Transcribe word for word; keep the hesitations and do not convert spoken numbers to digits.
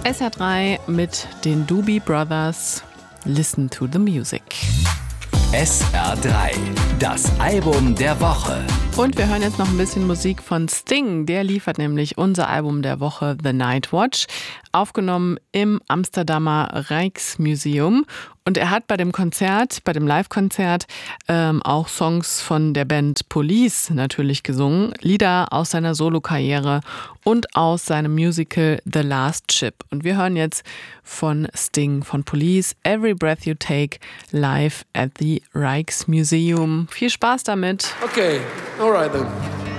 S R drei mit den Doobie Brothers. Listen to the music. S R drei, das Album der Woche. Und wir hören jetzt noch ein bisschen Musik von Sting. Der liefert nämlich unser Album der Woche The Night Watch, aufgenommen im Amsterdamer Rijksmuseum. Und er hat bei dem Konzert, bei dem Live-Konzert, ähm, auch Songs von der Band Police natürlich gesungen, Lieder aus seiner Solokarriere und aus seinem Musical The Last Ship. Und wir hören jetzt von Sting, von Police, Every Breath You Take, live at the Rijksmuseum. Viel Spaß damit. Okay, alright then.